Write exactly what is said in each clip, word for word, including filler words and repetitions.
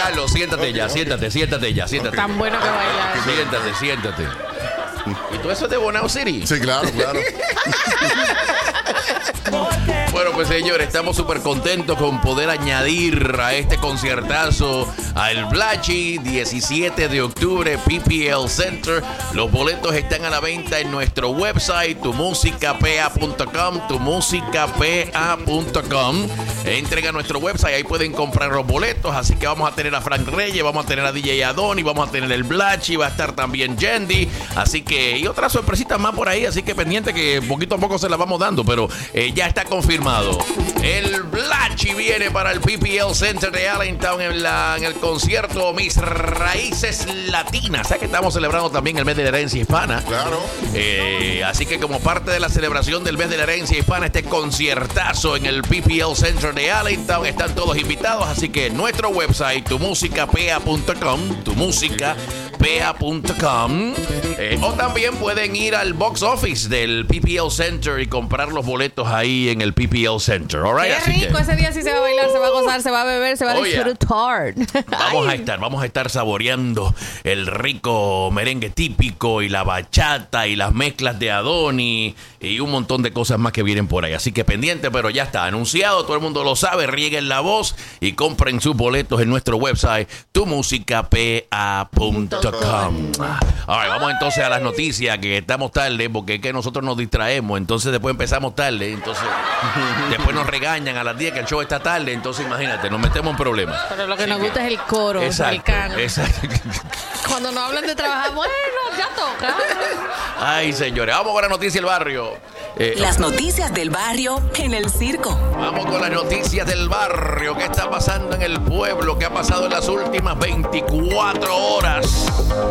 Carlos, siéntate okay, ya, okay. siéntate, siéntate ya, siéntate. Tan bueno que bailar. Siéntate, siéntate. ¿Y todo eso es de Bonao City? Sí, claro, claro. Bueno, pues señores, estamos súper contentos con poder añadir a este conciertazo al Blachi, diecisiete de octubre, P P L Center. Los boletos están a la venta en nuestro website, tu música p a punto com, tu música p a punto com. Entren a nuestro website, ahí pueden comprar los boletos. Así que vamos a tener a Frank Reyes, vamos a tener a D J Adoni, vamos a tener el Blachi, va a estar también Yendi. Así que, y otras sorpresitas más por ahí, así que pendiente que poquito a poco se las vamos dando, pero eh, ya está confirmado. El Blachi viene para el P P L Center de Allentown en, la, en el concierto Mis Raíces Latinas. ¿Sabes que estamos celebrando también el mes de la herencia hispana? Claro. Eh, así que como parte de la celebración del mes de la herencia hispana, este conciertazo en el P P L Center de Allentown, están todos invitados. Así que nuestro website, tu música p a punto com, tu música p a punto com. Eh, o también pueden ir al box office del P P L Center y comprar los boletos ahí en el P P L Center. All right? Qué Así rico, que, ese día sí se va a bailar, se va a gozar, se va a beber, se va a oh, yeah. disfrutar. Vamos a estar, vamos a estar saboreando el rico merengue típico y la bachata y las mezclas de Adoni y un montón de cosas más que vienen por ahí. Así que pendiente, pero ya está anunciado, todo el mundo lo sabe, rieguen la voz y compren sus boletos en nuestro website, tu música p a punto com. Ahora, vamos entonces a las noticias, que estamos tarde, porque es que nosotros nos distraemos, entonces después empezamos tarde, entonces después nos regañan a las diez que el show está tarde, entonces imagínate, nos metemos en problemas. Pero lo que nos gusta es el coro, exacto, el cano. Exacto. Cuando nos hablan de trabajar, bueno, ya toca. Ay, señores, vamos con la noticia del barrio. Eh, las noticias del barrio en el circo. Vamos con las noticias del barrio. ¿Qué está pasando en el pueblo? ¿Qué ha pasado en las últimas veinticuatro horas?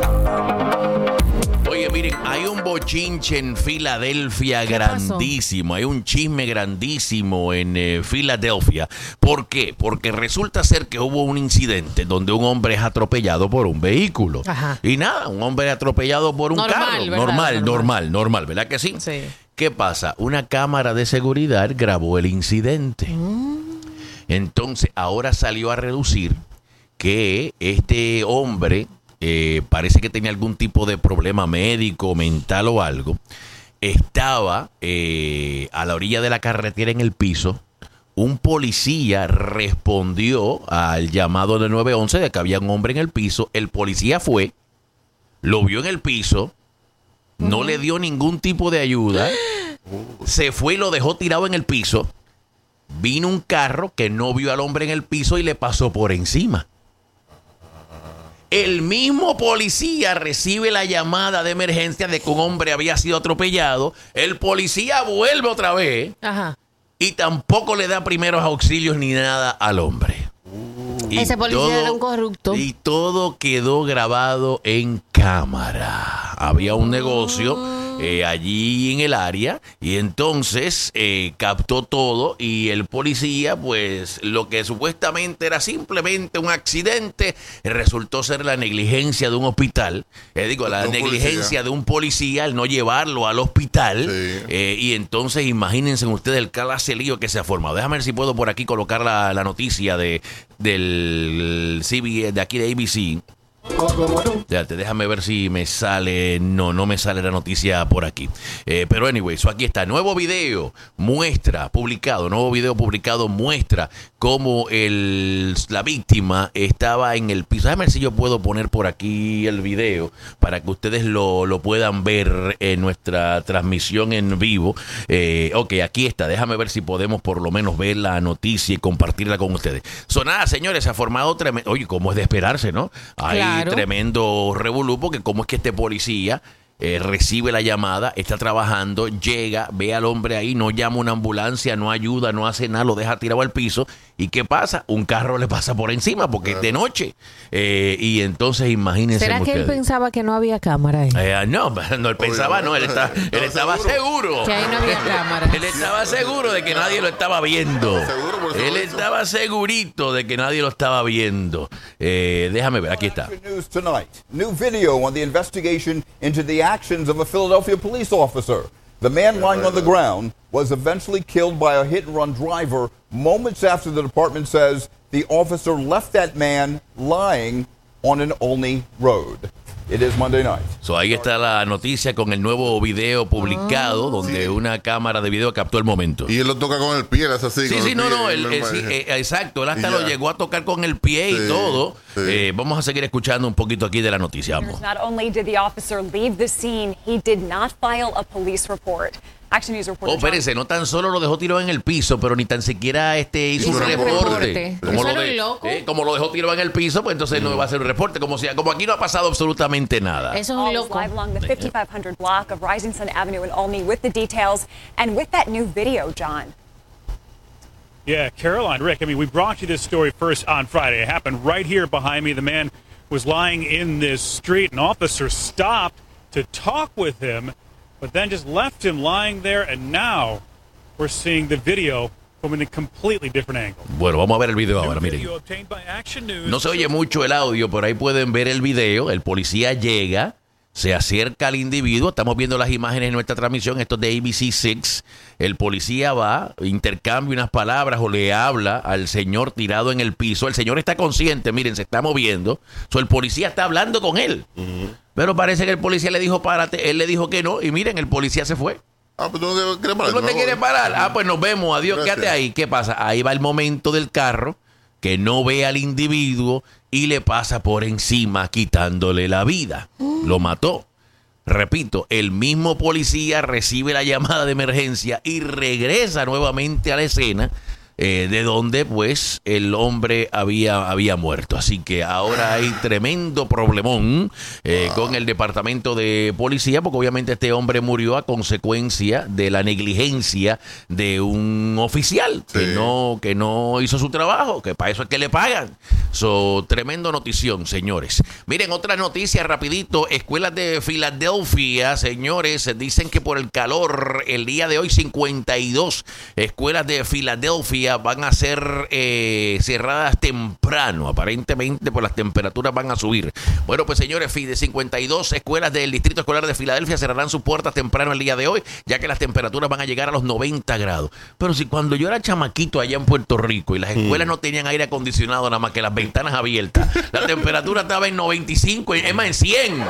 Oye, miren, hay un bochinche en Filadelfia grandísimo. Hay un chisme grandísimo en eh, Filadelfia. ¿Por qué? Porque resulta ser que hubo un incidente donde un hombre es atropellado por un vehículo. Ajá. Y nada, un hombre atropellado por un normal, carro. ¿verdad? Normal, normal, normal, normal, ¿verdad que sí? Sí. ¿Qué pasa? Una cámara de seguridad grabó el incidente. Mm. Entonces, ahora salió a relucir que este hombre... Eh, parece que tenía algún tipo de problema médico, mental o algo. Estaba eh, a la orilla de la carretera en el piso. Un policía respondió al llamado de nueve once de que había un hombre en el piso. El policía fue, lo vio en el piso, no uh-huh. le dio ningún tipo de ayuda. Se fue y lo dejó tirado en el piso. Vino un carro que no vio al hombre en el piso y le pasó por encima. El mismo policía recibe la llamada de emergencia de que un hombre había sido atropellado. El policía vuelve otra vez. Ajá. Y tampoco le da primeros auxilios ni nada al hombre. Y ese policía todo, era un corrupto. Y todo quedó grabado en cámara. Había un negocio eh, allí en el área y entonces eh, captó todo y el policía, pues lo que supuestamente era simplemente un accidente, resultó ser la negligencia de un hospital. Eh, digo, la un negligencia policía. de un policía al no llevarlo al hospital. Sí. Eh, y entonces imagínense ustedes el clase lío que se ha formado. Déjame ver si puedo por aquí colocar la, la noticia de del C B, de aquí de A B C. Déjate, déjame ver si me sale. No, no me sale la noticia por aquí. Eh, pero anyway, so aquí está. Nuevo video muestra, publicado, nuevo video publicado muestra cómo el, la víctima estaba en el piso. Déjame ver si yo puedo poner por aquí el video para que ustedes lo, lo puedan ver en nuestra transmisión en vivo. Eh, ok, aquí está. Déjame ver si podemos por lo menos ver la noticia y compartirla con ustedes. So, nada, señores, se ha formado tremendo. Oye, ¿cómo es de esperarse, no? Hay claro. tremendo revolú, porque cómo es que este policía eh, recibe la llamada, está trabajando, llega, ve al hombre ahí, no llama una ambulancia, no ayuda, no hace nada, lo deja tirado al piso. ¿Y qué pasa? Un carro le pasa por encima porque es de noche. Eh, y entonces imagínense. ¿Será que ustedes. Él pensaba que no había cámara ahí? Eh, no, no, él pensaba, no, él, está, él estaba seguro. Que ahí no había cámara. Él estaba seguro de que nadie lo estaba viendo. Él estaba segurito de que nadie lo estaba viendo. Eh, déjame ver, aquí está. News tonight. New video on the investigation into the actions of a Philadelphia police officer. The man lying on the ground was eventually killed by a hit-and-run driver moments after the department says the officer left that man lying on an Olney road. It is Monday night. So, ahí está la noticia con el nuevo video publicado, oh, donde sí. una cámara de video captó el momento. Y él lo toca con el pie, es así. Sí, sí, no, pie, no, el, el, sí, eh, exacto. Él hasta lo llegó a tocar con el pie sí, y todo. Sí. Eh, vamos a seguir escuchando un poquito aquí de la noticia. Vamos. Not only did the officer leave the scene, he did not file a police report. Action News reporter. Oh, espérense, no tan solo lo dejó tirado en el piso, pero ni tan siquiera este hizo un reporte. Como lo, de, eh, como lo dejó tirado en el piso, pues entonces mm. no va a hacer un reporte. Como, si, como aquí no ha pasado absolutamente nada. Eso es un loco. Live along the fifty-five hundred block of Rising Sun Avenue in Olney with the details and with that new video, John. Yeah, Caroline, Rick, I mean, we brought you this story first on Friday. It happened right here behind me. The man was lying in this street. An officer stopped to talk with him, but then just left him lying there, and now we're seeing the video from a completely different angle. Bueno, vamos a ver el video ahora, miren. No se oye mucho el audio, pero ahí pueden ver el video. El policía llega, se acerca al individuo. Estamos viendo las imágenes en nuestra transmisión, esto es de A B C seis. El policía va, intercambia unas palabras o le habla al señor tirado en el piso. El señor está consciente, miren, se está moviendo. So, el policía está hablando con él. Uh-huh. Pero parece que el policía le dijo párate, él le dijo que no, y miren, el policía se fue. Ah, pues tú no te quieres parar. ¿Tú no te quieres parar? Ah, pues nos vemos, adiós, Gracias. Quédate ahí. ¿Qué pasa? Ahí va el momento del carro, que no ve al individuo y le pasa por encima quitándole la vida. Lo mató. Repito, el mismo policía recibe la llamada de emergencia y regresa nuevamente a la escena eh, de donde pues el hombre había, había muerto. Así que ahora hay tremendo problemón eh, wow. con el departamento de policía, porque obviamente este hombre murió a consecuencia de la negligencia de un oficial sí. que no que no hizo su trabajo, que para eso es que le pagan. So, tremendo notición, señores. Miren, otra noticia rapidito. Escuelas de Filadelfia, señores, dicen que por el calor, el día de hoy cincuenta y dos escuelas de Filadelfia van a ser eh, cerradas temprano. Aparentemente, pues las temperaturas van a subir. Bueno, pues señores, de cincuenta y dos escuelas del Distrito Escolar de Filadelfia cerrarán sus puertas temprano el día de hoy, ya que las temperaturas van a llegar a los noventa grados. Pero si cuando yo era chamaquito allá en Puerto Rico y las escuelas mm. no tenían aire acondicionado, nada más que las ventanas abiertas, la temperatura estaba en noventa y cinco, es más, en cien.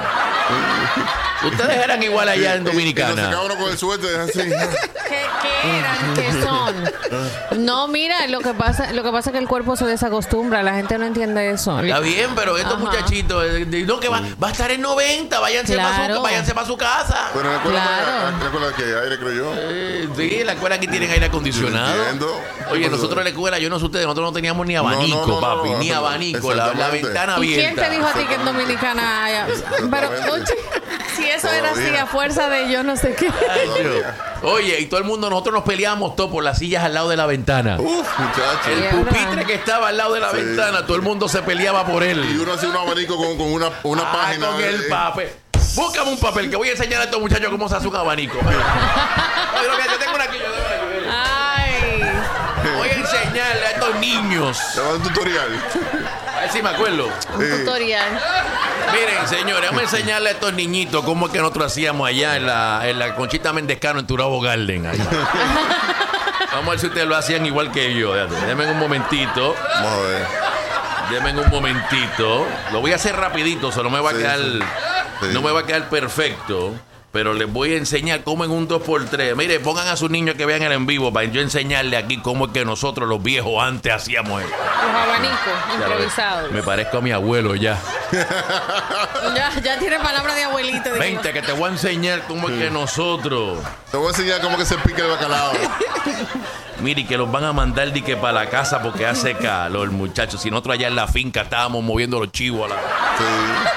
Ustedes eran igual allá en Dominicana. Y, y uno con el suéter así. ¿Qué, ¿Qué eran? ¿Qué son? No, mira, lo que pasa lo que pasa es que el cuerpo se desacostumbra. La gente no entiende eso. Está bien, pero estos Ajá. muchachitos, no, que va, va a estar en noventa, váyanse claro. para su, váyanse para su casa. Pero en la escuela, claro. en la escuela que aire, creo yo. Eh, sí, en la escuela aquí tienen aire acondicionado. Oye, nosotros en la escuela, yo no sé ustedes, nosotros no teníamos ni abanico, no, no, no, papi, no, ni abanico, la, la ventana abierta. ¿Y quién te dijo a ti que en Dominicana haya? Pero, oye, si eso Todo era así, a fuerza de yo no sé qué. Ay, oye, y todo el mundo, nosotros nos peleábamos todos por las sillas al lado de la ventana. Uf, muchachos. El pupitre que estaba al lado de la sí. ventana, todo el mundo se peleaba por él. Y uno hacía un abanico con, con una, una ah, página. Con el papel. Búscame un papel que voy a enseñar a estos muchachos cómo se hace un abanico. Yo tengo una aquí, yo tengo una aquí. Ay. Voy a enseñarle a estos niños. Te va a dar un tutorial. A ver si me acuerdo. Un sí. tutorial. Miren, señores, vamos a enseñarle a estos niñitos cómo es que nosotros hacíamos allá en la, en la Conchita Mendescano en Turabo Garden. Ahí. Vamos a ver si ustedes lo hacían igual que yo. Denme un momentito. Vamos a ver. Denme un momentito. Lo voy a hacer rapidito, solo me va a sí, quedar... Sí. Sí. No me va a quedar perfecto, pero les voy a enseñar cómo en un dos por tres. Mire, pongan a sus niños que vean el en vivo para yo enseñarle aquí cómo es que nosotros los viejos antes hacíamos esto. Los abanicos improvisados. Me parezco a mi abuelo ya. ya, ya tiene palabra de abuelito. Digo. Vente, que te voy a enseñar cómo sí. es que nosotros... Te voy a enseñar cómo que se pica el bacalao. Mire, que los van a mandar de que para la casa porque hace calor, muchachos. Si nosotros allá en la finca estábamos moviendo los chivos a la... Sí.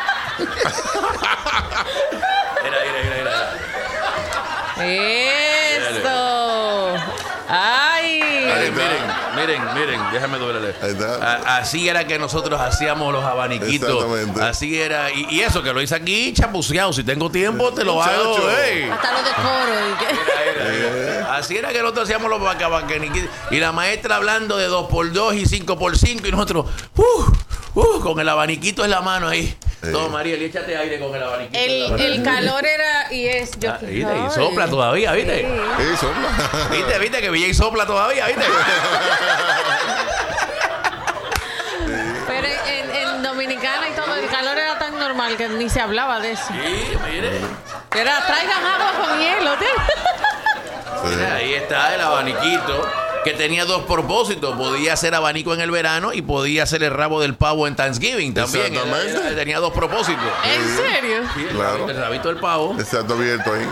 Mira, mira, mira, mira. Eso. Ay. Ay, miren, miren, miren, déjame doblarle. A, así era que nosotros hacíamos los abaniquitos. Así era. Y, y eso que lo hice aquí chapuceado. Si tengo tiempo, te lo hago. Hey. Hasta lo decoro. ¿Y qué? Mira, mira, mira. Así era que nosotros hacíamos los bacabacaniquitos. Y la maestra hablando de dos por dos y cinco por cinco. Y nosotros, uh, uh, con el abaniquito en la mano ahí. Sí. Toma, Mariel, échate aire con el abaniquito. El, el calor era y es. Yo, ah, ¿viste? Y sopla todavía, ¿viste? Sí, sí sopla. ¿Viste? ¿Viste? Que Villa y sopla todavía, ¿viste? Dominicana y todo, el calor era tan normal que ni se hablaba de eso. Sí, mire. Era, traigan agua con hielo, tío. Sí. Ahí está el abaniquito, que tenía dos propósitos. Podía hacer abanico en el verano y podía hacer el rabo del pavo en Thanksgiving también. Exactamente. Era- era- tenía dos propósitos. ¿En serio? Sí, el, Claro. rabito, el rabito del pavo. Exacto, abierto ahí.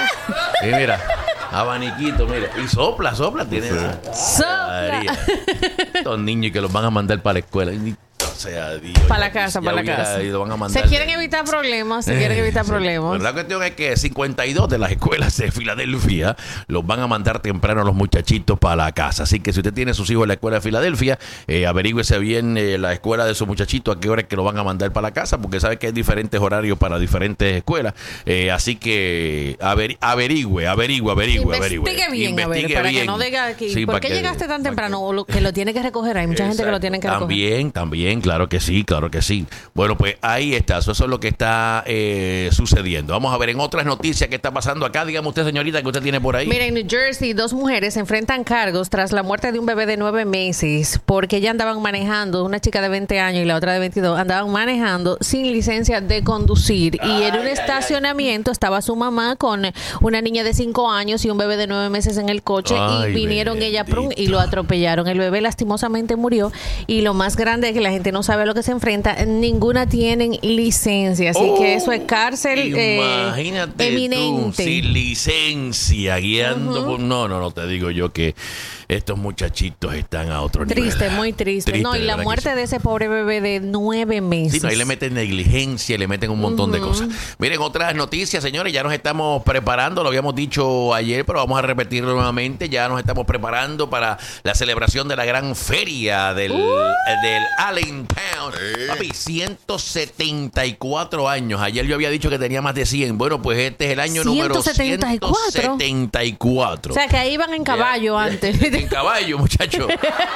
Y mira, abaniquito, mira. Y sopla, sopla. Tiene Sí. la- Sopla. María. Estos niños que los van a mandar para la escuela. Y, o sea, Dios, Para la ya casa, ya para la hubiera casa. ido, van a Se mandar- quieren evitar problemas, se quieren evitar Sí. problemas. Pero la cuestión es que cincuenta y dos de las escuelas de Filadelfia los van a mandar temprano a los muchachitos para la casa. Así que si usted tiene sus hijos en la escuela de Filadelfia, eh, averígüese bien eh, la escuela de su muchachito a qué hora es que lo van a mandar para la casa, porque sabe que hay diferentes horarios para diferentes escuelas. Eh, así que averi- averigüe, averigüe, averigüe, averigüe. Investigue bien, a ver, Investigue para que bien. no diga aquí. Sí, ¿Por para qué que- llegaste tan para temprano? que- O lo- que lo tiene que recoger. Hay mucha gente que lo Exacto. tiene que recoger. También, también, claro que sí, claro que sí. Bueno, pues ahí está, eso es lo que está eh, sucediendo. Vamos a ver en otras noticias qué está pasando acá. Dígame usted, señorita, que usted tiene por ahí. Mira, en New Jersey, dos mujeres se enfrentan cargos tras la muerte de un bebé de nueve meses porque ya andaban manejando, una chica de veinte años y la otra de veintidós, andaban manejando sin licencia de conducir. Y en un estacionamiento estaba su mamá con una niña de cinco años y un bebé de nueve meses en el coche Ay, y vinieron ella prum, y bendito. lo atropellaron. El bebé lastimosamente murió y lo más grande es que la gente no sabe a lo que se enfrenta. Ninguna tienen licencia, así Oh, que eso es cárcel eh, imagínate eminente. tú, sin licencia, guiando por... No, no, no, te digo yo que estos muchachitos están a otro nivel. Triste, muy triste. No, y de la verdad que muerte sí. de ese pobre bebé de nueve meses. Sí, no, ahí le meten negligencia, le meten un montón de cosas. Miren, otras noticias, señores, ya nos estamos preparando, lo habíamos dicho ayer, pero vamos a repetirlo nuevamente, ya nos estamos preparando para la celebración de la gran feria del, eh, del Allentown. Sí. Papi, ciento setenta y cuatro años. Ayer yo había dicho que tenía más de cien. Bueno, pues este es el año número ¿ciento setenta y cuatro? ciento setenta y cuatro. O sea, que ahí iban en caballo Ya, antes. En caballo, muchachos.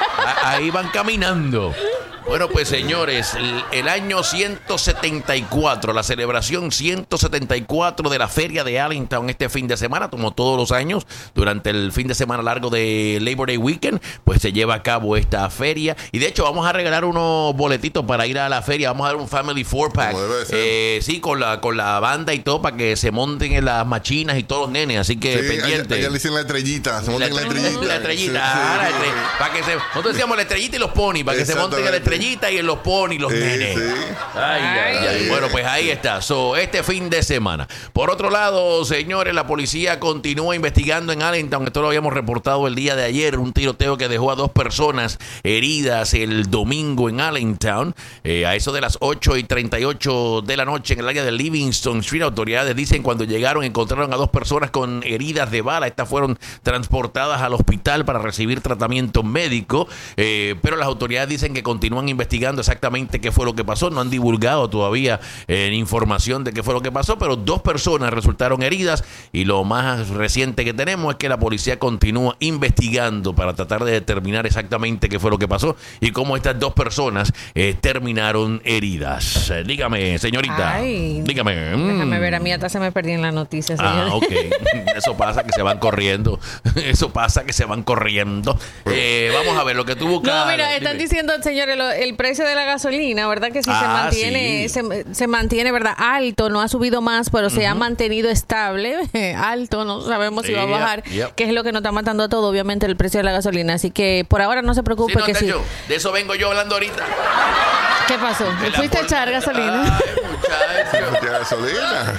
A- Ahí van caminando. Bueno, pues señores, el, el año ciento setenta y cuatro, la celebración ciento setenta y cuatro de la Feria de Allentown este fin de semana, como todos los años, durante el fin de semana largo de Labor Day Weekend, pues se lleva a cabo esta feria. Y de hecho vamos a regalar unos boletitos para ir a la feria, vamos a dar un Family Four Pack. Como debe ser. Eh, sí, con la, con la banda y todo, para que se monten en las machinas y todos los nenes, así que Sí, allá, pendiente. allá le dicen la estrellita. Se montan en la estrellita. La estrellita, Sí, ah, sí, la sí, estre- sí. para que se, nosotros decíamos la estrellita y los ponis, para que se monten en la Exactamente. estrellita y en los ponis los Sí, nenes. sí. Ay, ay, ay. Bueno, pues ahí está. So, este fin de semana. Por otro lado, señores, la policía continúa investigando en Allentown. Esto lo habíamos reportado el día de ayer. Un tiroteo que dejó a dos personas heridas el domingo en Allentown. Eh, a eso de las ocho y treinta y ocho de la noche en el área de Livingston Street. Autoridades dicen cuando llegaron encontraron a dos personas con heridas de bala. Estas fueron transportadas al hospital para recibir tratamiento médico. Eh, pero las autoridades dicen que continúan investigando exactamente qué fue lo que pasó. No han divulgado todavía eh, información de qué fue lo que pasó, pero dos personas resultaron heridas y lo más reciente que tenemos es que la policía continúa investigando para tratar de determinar exactamente qué fue lo que pasó y cómo estas dos personas eh, terminaron heridas. Eh, dígame, señorita. Ay. Dígame. mm. Déjame ver, a mí hasta se me perdí en la noticia, señor. Ah, ok. Eso pasa que se van corriendo. Eso pasa que se van corriendo. Eh, vamos a ver lo que tú buscas. No, mira, están Dime. diciendo, señores, lo- el precio de la gasolina, ¿verdad? Que sí se Ah, mantiene, sí. se, se mantiene, ¿verdad? Alto, no ha subido más, pero se ha mantenido estable, alto, no sabemos si va a Yep, bajar, yep. que es lo que nos está matando a todo, obviamente, el precio de la gasolina. Así que por ahora no se preocupe, Sí, no, que sí. Tacho, de eso vengo yo hablando ahorita. ¿Qué pasó? De la ¿Fuiste a pol- echar gasolina? Ay, muchacho. ¿Qué gasolina?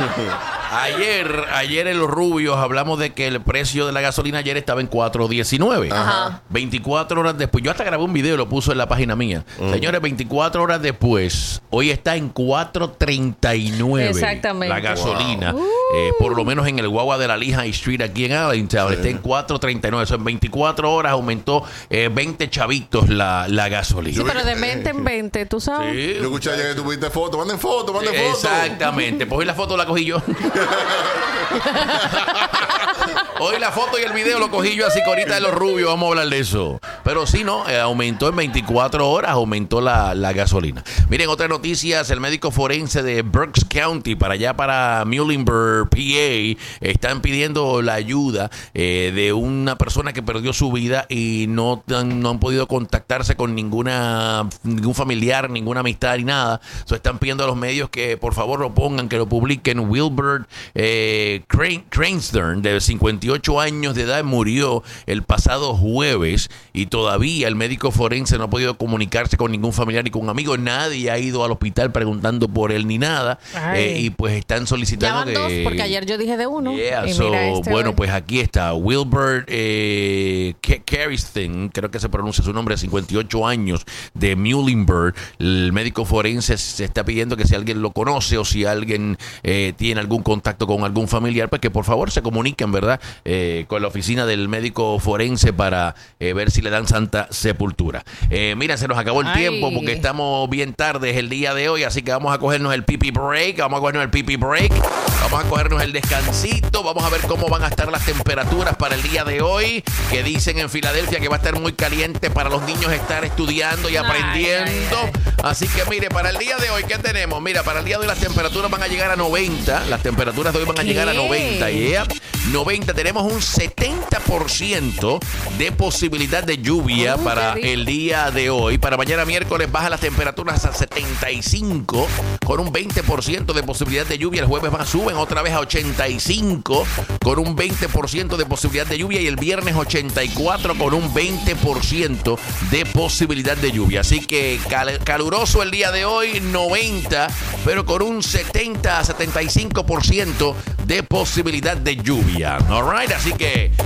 Ayer, ayer en Los Rubios hablamos de que el precio de la gasolina ayer estaba en cuatro diecinueve. Ajá. veinticuatro horas después. Yo hasta grabé un video y lo puse en la página mía. Señores, veinticuatro horas después, hoy está en cuatro treinta y nueve. Exactamente. La gasolina. Eh, por lo menos en el guagua de la Lehigh Street aquí en Allentown. Está en cuatro treinta y nueve. Eso en veinticuatro horas aumentó eh, veinte chavitos la, la gasolina. Sí, pero de veinte en veinte, tú sabes. Sí. Yo escuché ayer que tú viste foto. Manden foto, manden foto. Exactamente. Pues hoy la foto la cogí yo. Hoy la foto y el video lo cogí yo, así que ahorita de Los Rubios vamos a hablar de eso. pero sí, no, eh, aumentó en veinticuatro horas, aumentó la, la gasolina. Miren, otras noticias, el médico forense de Berks County, para allá para Muhlenberg, P A, están pidiendo la ayuda eh, de una persona que perdió su vida y no, no han podido contactarse con ninguna ningún familiar, ninguna amistad ni nada. So, están pidiendo a los medios que por favor lo pongan, que lo publiquen. Wilbert eh, Crane, Cranstern, de cincuenta y ocho años de edad, murió el pasado jueves y todavía el médico forense no ha podido comunicarse con ningún familiar ni con un amigo. Nadie ha ido al hospital preguntando por él ni nada. Eh, y pues están solicitando ya van que... dos, porque ayer yo dije de uno. Yeah, y so, mira este bueno, hoy. pues aquí está Wilbert eh, Cariston, creo que se pronuncia su nombre, de cincuenta y ocho años, de Muhlenberg. El médico forense se está pidiendo que si alguien lo conoce o si alguien eh, tiene algún contacto con algún familiar, pues que por favor se comuniquen, ¿verdad? Eh, con la oficina del médico forense para eh, ver si le dan santa sepultura. Eh, mira, se nos acabó el Ay. tiempo porque estamos bien tarde el día de hoy, así que vamos a cogernos el pipi break, vamos a cogernos el pipi break, vamos a cogernos el descansito, vamos a ver cómo van a estar las temperaturas para el día de hoy, que dicen en Filadelfia que va a estar muy caliente para los niños estar estudiando y aprendiendo. Ay, ay, Así que mire, para el día de hoy, ¿qué tenemos? Mira, para el día de hoy las temperaturas van a llegar a noventa, las temperaturas de hoy van a ¿Qué? llegar a noventa, yeah. noventa, tenemos un setenta por ciento de posibilidad de lluvia Uh, para qué rico. el día de hoy. Para mañana miércoles baja las temperaturas a setenta y cinco con un veinte por ciento de posibilidad de lluvia. El jueves van, suben otra vez a ochenta y cinco con un veinte por ciento de posibilidad de lluvia y el viernes ochenta y cuatro con un veinte por ciento de posibilidad de lluvia. Así que cal- caluroso el día de hoy, noventa, pero con un setenta a setenta y cinco por ciento de posibilidad de lluvia. All right, así que